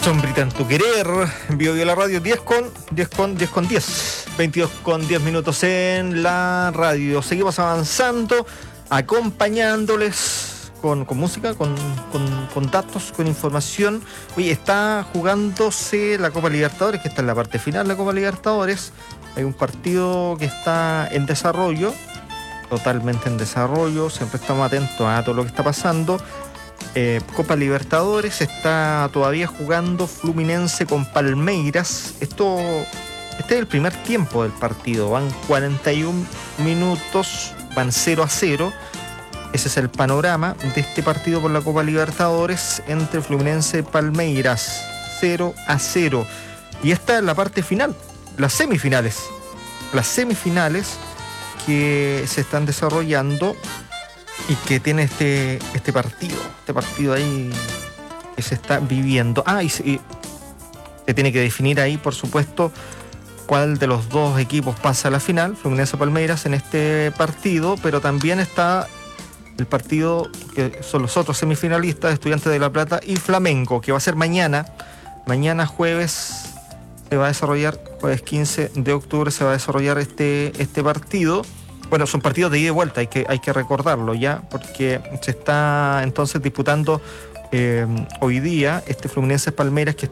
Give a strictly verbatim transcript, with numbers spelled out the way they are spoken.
Sombrita en tu querer, en Vivo Vía la Radio, diez con diez con diez con diez, veintidós con diez minutos en la radio. Seguimos avanzando, acompañándoles con, con música, con, con, con datos, con información. Oye, está jugándose la Copa Libertadores, que está en la parte final de la Copa Libertadores. Hay un partido que está en desarrollo, totalmente en desarrollo, siempre estamos atentos a todo lo que está pasando. Eh, Copa Libertadores, está todavía jugando Fluminense con Palmeiras. Esto, este es el primer tiempo del partido, van cuarenta y un minutos, van cero a cero. Ese es el panorama de este partido por la Copa Libertadores entre Fluminense y Palmeiras, cero a cero. Y esta es la parte final, las semifinales, las semifinales que se están desarrollando y que tiene este, este partido, este partido ahí que se está viviendo. Ah, y se, y se tiene que definir ahí, por supuesto, cuál de los dos equipos pasa a la final, Fluminense Palmeiras en este partido, pero también está el partido que son los otros semifinalistas, Estudiantes de La Plata y Flamengo, que va a ser mañana, mañana jueves se va a desarrollar, jueves quince de octubre se va a desarrollar este, este partido. Bueno, son partidos de ida y vuelta, hay que, hay que recordarlo ya, porque se está entonces disputando eh, hoy día este Fluminense Palmeiras que